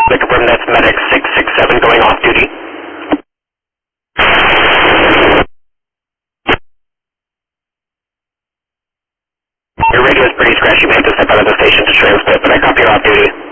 I confirm that's medic 667 going off duty. Your radio is pretty scratchy, man. Just step out of the station to transmit, but I copy your off duty.